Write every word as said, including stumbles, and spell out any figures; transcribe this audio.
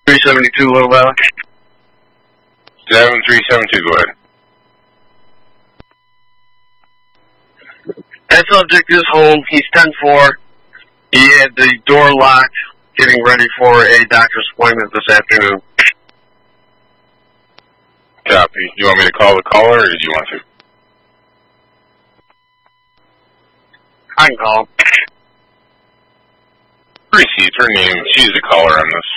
three seventy-two, Little Valley. seven three seven two, go ahead. That subject is home. He's ten four. He had the door locked, getting ready for a doctor's appointment this afternoon. Copy. You want me to call the caller, or do you want to? I can call him. Receive her name. She's the caller on this.